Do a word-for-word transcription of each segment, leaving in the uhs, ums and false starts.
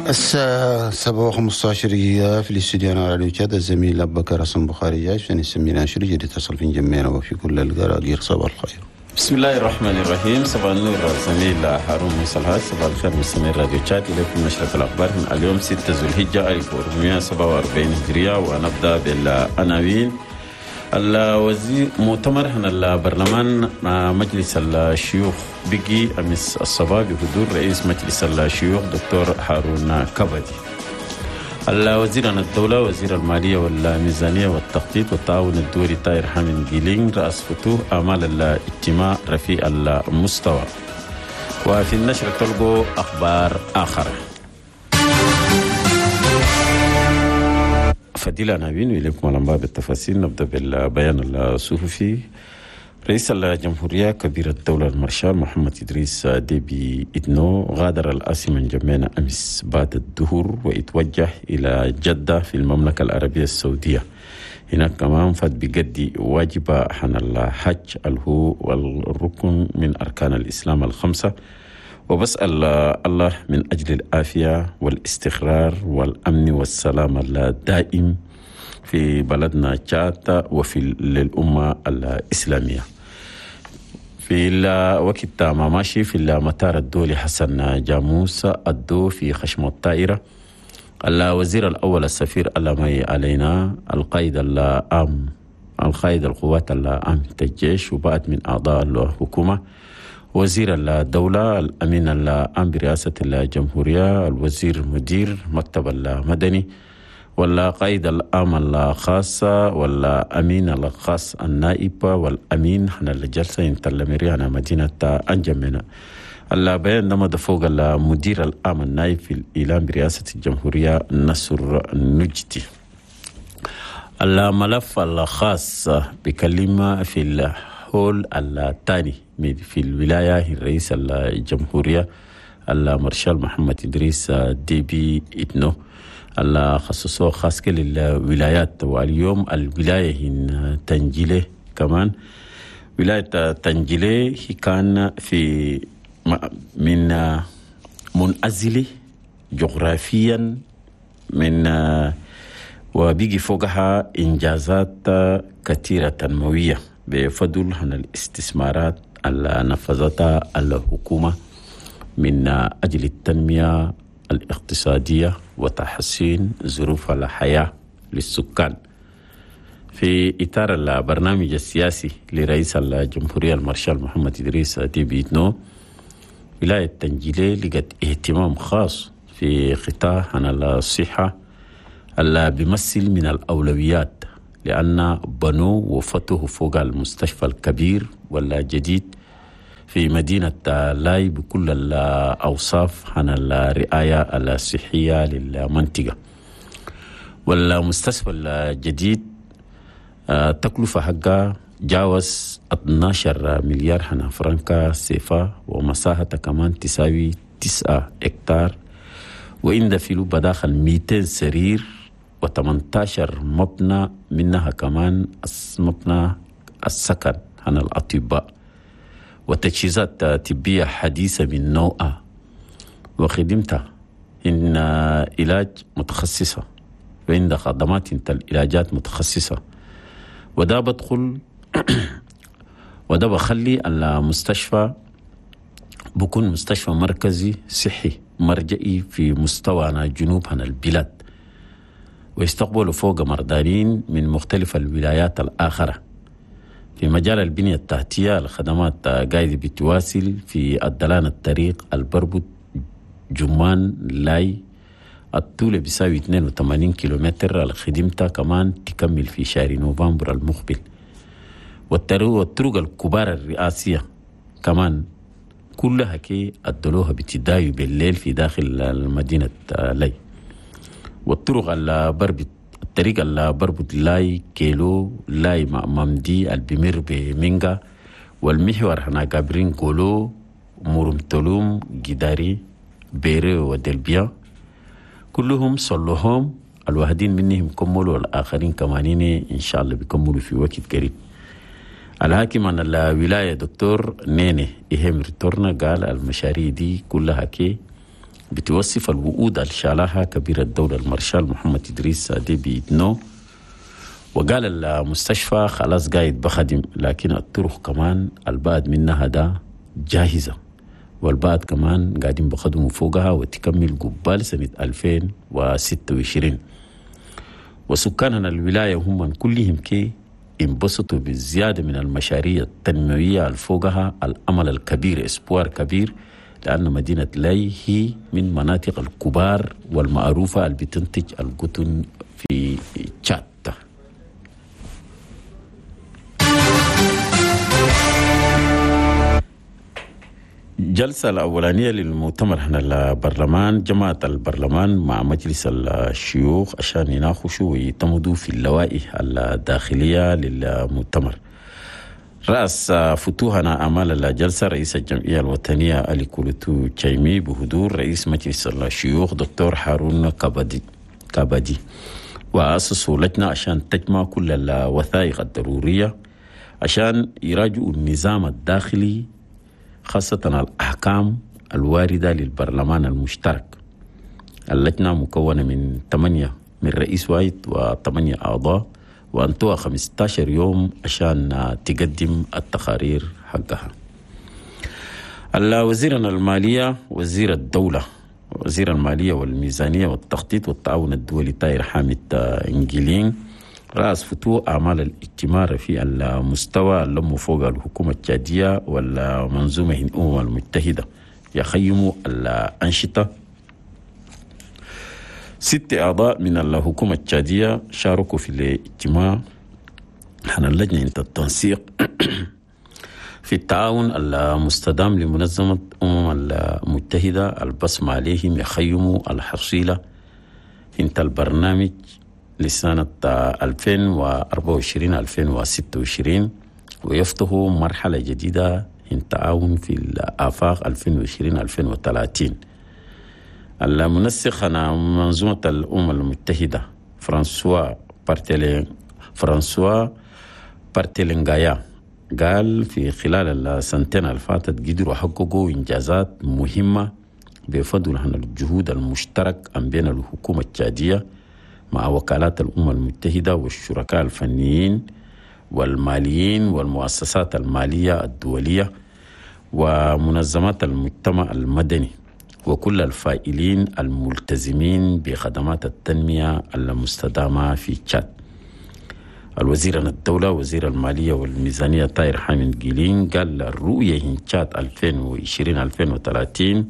الساعة سبعة وخمسة عشر دقيقة في الاستوديو على الوجاد. الزميل أبو بكر حسن بخاري جاي عشان يسمينا عشر جديد يتصل في جميعنا وفي كل القراقير. صباح الخير. بسم الله الرحمن الرحيم. صباح النور زميل هارون مصلحات. صباح الخير مستمعين راديو تشات. إليكم نشرة الأخبار من اليوم ستة ذو الحجة ألف وأربعمائة وسبعة وأربعين هجرية. ونبدأ بالعناوين. الوزير مؤتمر هنا البرلمان مع مجلس الشيوخ بقي أمس الصباح بحضور رئيس مجلس الشيوخ دكتور هارون كبدي. الوزير عن الدولة وزير المالية والميزانية والتخطيط والتعاون الدولي طاهر حامد جيلين رأس فتوح أعمال الاجتماع رفيع المستوى. وفي النشر تلقوا أخبار آخر. فضيلة نبيل إليكم الأنباء بالتفاصيل. نبدأ بالبيان الصحفي. رئيس الجمهورية كبير الدولة المارشال محمد إدريس ديبي إتنو غادر العاصمة جمينة أمس بعد الظهر ويتوجه إلى جدة في المملكة العربية السعودية. هناك كمان فات بقدي واجب عن الحج اللي هو الركن من أركان الإسلام الخمسة. وبسأل الله من أجل العافية والاستقرار والأمن والسلام الدائم في بلدنا تشاد وفي الأمة الإسلامية. في الوقت ما ماشي في المطار الدولي حسن جاموس الدو في خشم الطائرة الوزير الأول السفير الأمي علينا القائد العام القائد القوات العام الجيش وبعد من أعضاء الحكومة وزير الدولة الأمين العام برئاسة الجمهورية الوزير مدير مكتب المدني ولا قائد العام الخاص ولا أمين الخاص النائب والأمين حنا الجلسة ينتلمري على مدينة أنجمنا. البيان نمد فوق المدير العام النائب في الإعلام برئاسة الجمهورية نصر نجدي. الملف الخاص بكلمة في الحول الثاني في الولاية الرئيس الجمهورية المارشال محمد إدريس ديبي إتنو الله خصوصه خاص كل الولايات. واليوم الولاية هن تنجيله كمان ولاية تنجيله هي كان في من منعزلة جغرافيا من وبيجي فوقها إنجازات كثيرة تنموية بفضل عن الاستثمارات اللي نفذتها الحكومة من أجل التنمية الاقتصادية وتحسين ظروف الحياة للسكان. في إطار البرنامج السياسي لرئيس الجمهورية المارشال محمد إدريس ديبي إتنو ولاية تنجيلي لقت اهتمام خاص في قطاع عن الصحة اللي بيمثل من الأولويات لأن بنوا وفتحوا فوق المستشفى الكبير ولا جديد في مدينة لاي بكل الأوصاف عن الرعاية الصحية للمنطقة. والمستشفى الجديد تكلفة حقها جاوز اثنا عشر مليار حنا فرنكا سيفا ومساحة كمان تساوي تسعة هكتار وإن في له بداخل مئتين سرير وثمانية عشر مبنى منها كمان مبنى السكن عن الأطباء وتجهيزات طبية حديثة من نوعها وخدمتها إن علاج متخصصة وإن خدمات إنت العلاجات متخصصة. وده بدخل وده بخلي المستشفى بكون مستشفى مركزي صحي مرجئي في مستوى جنوب عن البلاد ويستقبلوا فوق مردانين من مختلف الولايات الآخرة. في مجال البنية التحتية الخدمات قاعدة بتواصل في الدلان الطريق البربط جمان لاي الطول بيساوي اثنين وثمانين كيلومتر. الخدمة كمان تكمل في شهر نوفمبر المقبل. والطرق الكبار الرئاسية كمان كلها كي أدلوها بتدايو بالليل في داخل المدينة لاي. والطرق البربط الطريق اللي بربط لاي كيلو لاي ممدي البمير بمينغا والمحور هنا قابرين كولو مرمتلوم جداري بيري ودلبيا كلهم صلوهم الواحدين منهم كملوا والآخرين كمانين إن شاء الله بيكملوا في وقت قريب. الحاكم عن الولاية دكتور نيني إهم ريتورنا قال المشاريع دي كلها كي بتوصف الوعود اللي شالها كبير الدولة المارشال محمد إدريس ديبي إتنو، وقال المستشفى خلاص قايد بخدم، لكن الطرق كمان البعض منها ده جاهزة، والبعض كمان قاعدين بخدموا فوقها وتكمل قبال سنة ألفين وستة وعشرين. وسكاننا الولاية هم كلهم كي انبسطوا بالزيادة من المشاريع التنموية الفوقها الأمل الكبير، إسبوار كبير، لأن مدينة لاي هي من مناطق الكبار والمعروفة اللي بتنتج القطن في تشاد. الجلسة الأولانية للمؤتمر هنا البرلمان جمعت البرلمان مع مجلس الشيوخ عشان يناقشوا ويتمدوا في اللوائح الداخلية للمؤتمر. رأس فتوحنا أمال الجلسة رئيس الجمعية الوطنية علي كولوتو تشايمي بحضور رئيس مجلس الشيوخ دكتور هارون كابدي كابدي وأسسوا لجنة عشان تجمع كل الوثائق الضرورية عشان يراجعوا النظام الداخلي، خاصة الأحكام الواردة للبرلمان المشترك. اللجنة مكونة من ثمانية من رئيس واحد وثمانية أعضاء، وأنتوها خمسة عشر يوم عشان تقدم التقارير حقها. وزيرنا المالية وزير الدولة وزير المالية والميزانية والتخطيط والتعاون الدولي طاهر حامد إنجيلين رأس فتوح أعمال الاجتماع في المستوى اللي فوق الحكومة التشادية والمنظومة الأمم المتحدة يخيموا الأنشطة. ست أعضاء من الحكومة التشادية شاركوا في الاجتماع عن اللجنة التنسيق في التعاون المستدام لمنظمة الأمم المتحدة البصم عليهم يخيموا الحصيلة انت البرنامج لسنة ألفين وأربعة وعشرين ألفين وستة وعشرين، ويفتحوا مرحلة جديدة في التعاون في الآفاق ألفين وعشرين ألفين وثلاثين. المنسق عن منظومة الأمم المتحدة فرانسوا بارتيلين فرانسوا بارتيلينغايا قال في خلال السنتين الفاتت قدروا يحققوا إنجازات مهمة بفضل عن الجهود المشترك بين الحكومة التشادية مع وكالات الأمم المتحدة والشركاء الفنيين والماليين والمؤسسات المالية الدولية ومنظمات المجتمع المدني وكل الفائلين الملتزمين بخدمات التنمية المستدامة في تشاد. الوزير الدولة وزير المالية والميزانية طاهر حامد جيلين قال الرؤية هي تشاد ألفين وعشرين ألفين وثلاثين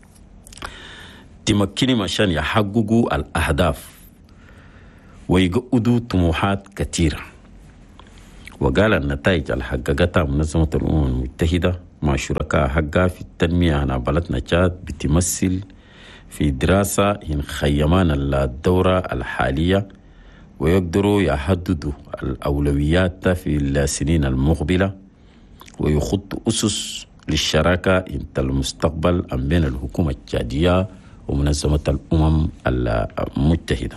تمكنهم عشان يحققوا الأهداف ويقودوا طموحات كثيرة. وقال النتائج اللي حققتها منظمة الأمم المتحدة مع شركاء حقها في التنمية عن بلدنا تشاد بتمثل في دراسة إن خيمان الدورة الحالية ويقدروا يحددوا الأولويات في السنين المقبلة ويخطوا أسس للشراكة انت المستقبل بين الحكومة التشادية ومنظمة الأمم المتحدة.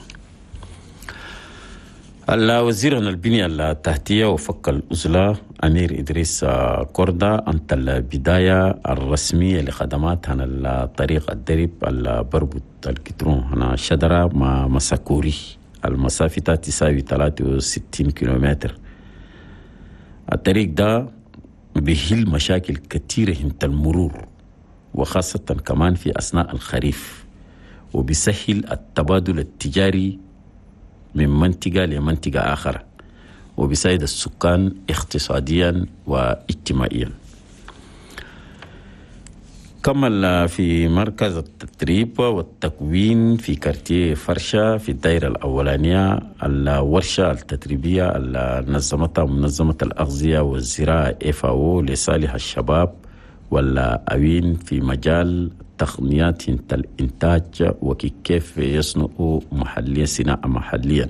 الوزير عن البنية التحتية وفك الأزلة أمير إدريس كوردا أنت البداية الرسمية لخدمات عن الطريق الدرب البربط الكترون هنا شدرة مع مساكوري المسافة تساوي ثلاثة وستين كيلومتر. الطريق ده بيحل مشاكل كثيرة انت المرور وخاصة كمان في أثناء الخريف، وبيسهل التبادل التجاري من منطقة لمنطقة آخر، وبيساعد السكان اقتصاديا واجتماعيا. كمل في مركز التدريب والتكوين في كارتيه فرشة في الدائرة الأولانية الورشة التدريبية اللي نظمتها منظمة الأغذية والزراعة إف أو أو لصالح الشباب والأوين في مجال تقنيات الإنتاج وكيف يصنعوا محليا صناعة محليا.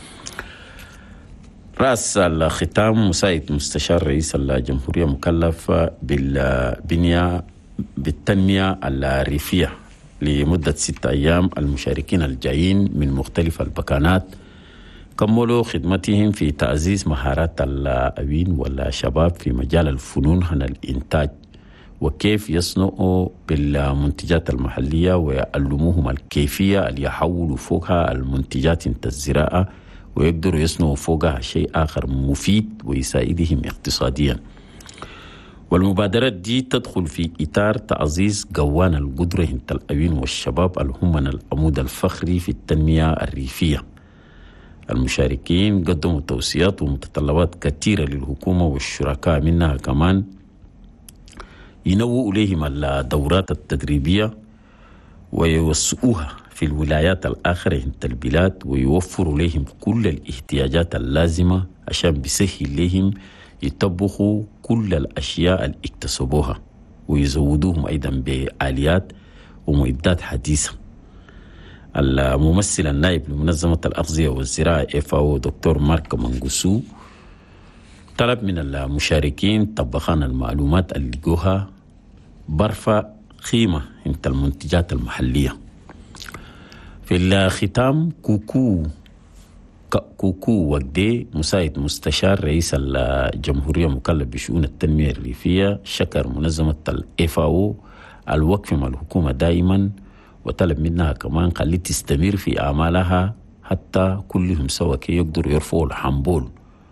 رأس الختام مساعد مستشار رئيس الجمهورية مكلف بالبنية بالتنمية الريفية لمدة ستة أيام. المشاركين الجايين من مختلف البكانات كملوا خدمتهم في تعزيز مهارات الأوين والشباب في مجال الفنون عن الإنتاج وكيف يصنعوا بالمنتجات المحلية ويعلموهم الكيفية اللي يحولوا فوقها المنتجات انت الزراعة ويقدروا يصنعوا فوقها شيء آخر مفيد ويساعدهم اقتصاديا. والمبادرات دي تدخل في إطار تعزيز قوان القدرة انت الأوين والشباب اللي هم العمود الفخري في التنمية الريفية. المشاركين قدموا توصيات ومتطلبات كثيرة للحكومة والشركاء، منها كمان ينوّوا إليهم الدورات التدريبية ويوسعوها في الولايات الآخرة انت البلاد ويوفروا لهم كل الاحتياجات اللازمة عشان بيسهل لهم يطبخوا كل الأشياء اللي اكتسبوها ويزودوهم أيضا بآليات ومعدات حديثة. الممثل النائب لمنظمة الأغذية والزراعة إف أو إيه دكتور مارك منغوسو طلب من المشاركين طبخان المعلومات اللي لقوها برفع قيمة انت المنتجات المحلية. في الختام كوكو كوكو وقدي مساعد مستشار رئيس الجمهورية مكلف بشؤون التنمية الريفية شكر منظمة الإف أو إيه الوقف مع الحكومة دائما وطلب منها كمان خلي تستمر في أعمالها حتى كلهم سوا كي يقدروا يرفعوا الحنبول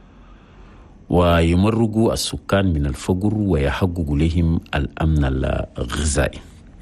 ويمرقوا السكان من الفقر ويحققوا لهم الأمن الغذائي.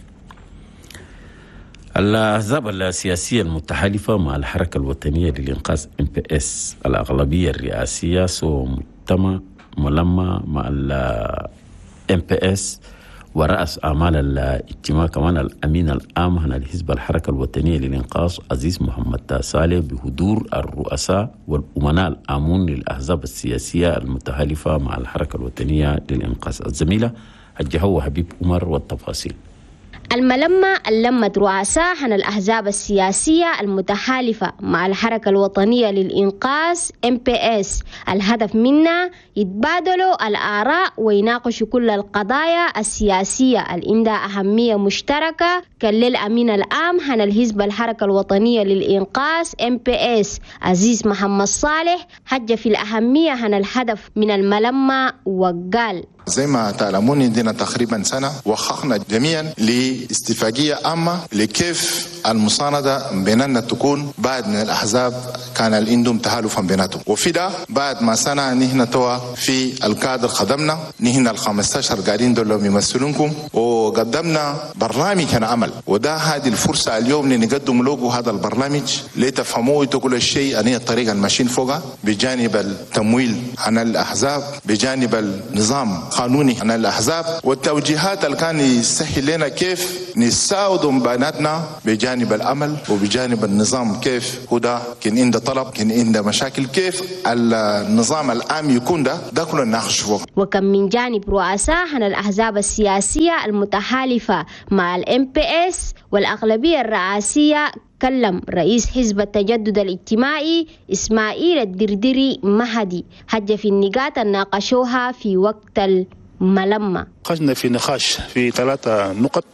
الأحزاب السياسية المتحالفة مع الحركة الوطنية للإنقاذ إم بي إس الأغلبية الرئاسية سو مجتمع ملمة مع إم بي إس ورأس أعمال الاجتماع كمان الأمين العام عن الحزب الحركة الوطنية للإنقاذ عزيز محمد صالح بحضور الرؤساء والأمناء العامون للأحزاب السياسية المتحالفة مع الحركة الوطنية للإنقاذ. الزميلة الجهو حبيب عمر والتفاصيل. الملمة اللمت رؤساء عن الأحزاب السياسية المتحالفة مع الحركة الوطنية للإنقاذ إم بي إس، الهدف منها يتبادلوا الآراء ويناقشوا كل القضايا السياسية اللي عندها أهمية مشتركة. كان للأمين العام عن الحزب الحركة الوطنية للإنقاذ إم بي إس عزيز محمد صالح حج في الأهمية عن الهدف من الملمة وقال: زي ما تعلمون عندنا تقريبا سنة وخخنا جميعا لاستفاقية عامة لكيف المساندة بيننا تكون بعد من الأحزاب كان عندهم تحالفا بيناتهم. وفي ده بعد ما سنة نحن توا في الكادر قدمنا نحن الخمستاشر قاعدين دول يمثلونكم وقدمنا برنامج كان عمل، وده هذه الفرصة اليوم نقدم لكم هذا البرنامج لتفهموا كل الشيء أن هي الطريقة الماشيين فوقها بجانب التمويل عن الأحزاب بجانب النظام قانوني عن الأحزاب والتوجيهات اللي كان يسهل لنا كيف نساعدهم بيناتنا بجانب الأمل وبجانب النظام كيف هو كان عنده طلب كان عنده مشاكل كيف النظام العام يكون ده ده كله نناقش فوق. وكم من جانب رؤساء عن الأحزاب السياسية المتحالفة مع الإم بي إس والأغلبية الرئاسية كلم رئيس حزب التجدد الاجتماعي إسماعيل الدردري مهدي حج في النقاط الناقشوها في وقت الملمة. خرجنا في نقاش في ثلاثة نقط.